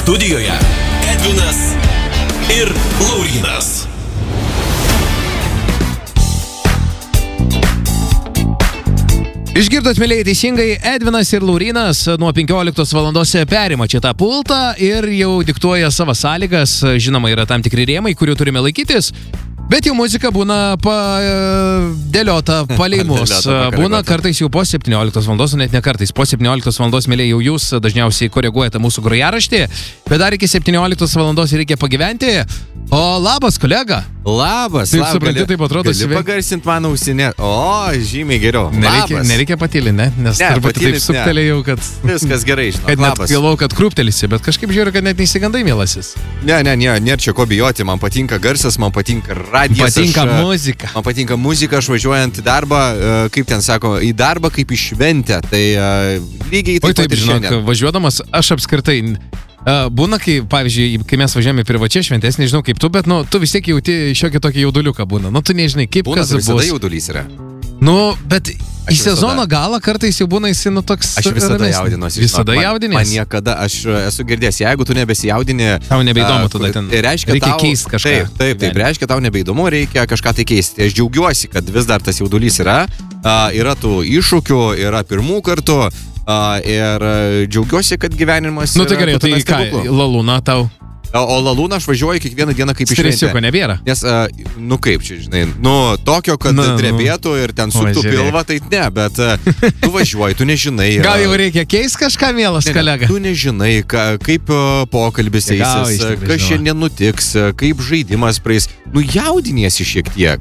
Studijoje Edvinas ir Laurynas. Išgirdot, mėlyje, teisingai, Edvinas ir Laurynas nuo 15 valandos perima čia tą pultą ir jau diktuoja savo sąlygas. Žinoma, yra tam tikri rėmai, kurių turime laikytis, bet jau muzika būna padėliota palei mus. Būna kartais jau po 17 valandos, net ne kartais. Po 17 valandos, mėlyje, jau jūs dažniausiai koreguojate mūsų grojaraštį, bet dar iki 17 valandos reikia pagyventi. O labas, kolega. Labas, taip supranti, taip atrodo. Gali pagarsinti mano ausinę. O, žymiai geriau. Nereikia patylinti, ne? Nes turbūt taip suktelėjau, kad... Viskas gerai, žinau. Kad net galvau, kad krūptelisi, bet kažkaip žiūriu, kad net neįsigandai, mielasis. Ne, nėra čia ko bijoti. Man patinka garsas, man patinka radijas. Patinka muzika. Man patinka muzika, aš važiuojant į darbą, kaip ten sako, į darbą kaip į šventę. Tai lygiai taip pat ir šiandien. Važiuodamas, aš apskritai... Būna, kai, pavyzdžiui, kai mes važiuojame privačią šventės, nežinau kaip tu, bet, tu vis tiek jauti šiokį tokį jauduliuką būna. Tu nežinai, kaip būna, kas bus. Visada jaudulys yra. Bet į sezono galą kartais jau būna jis, toks... Aš visada jaudinuosi. Visada jaudinės? Man niekada, aš esu girdėjęs, jeigu tu nebesijaudini... Tau nebeįdomu tada ten. Reikia keisti kažką. Taip, reiškia, tau nebeįdomu, reikia kažką tai keisti. Aš džiaugiuosi, kad vis dar tas jaudulys yra. Yra tų iššūkių, yra pirmų kartų. Ir džiaugiuosi, kad gyvenimas... Tai gerai, tai ką, lalūna tau? O lalūną aš važiuoju kiekvieną dieną kaip iš šventę. Stresiuko nebėra? Nes, kaip čia, žinai, tokio, kad drebėtų ir ten suktų pilvą, tai ne, bet tu važiuoji, tu nežinai. Gal jau reikia keisti kažką, mielas kolega? Tu nežinai, kaip pokalbis eisis, kas šiandien nutiks, kaip žaidimas praeis. Jaudiniesi šiek tiek.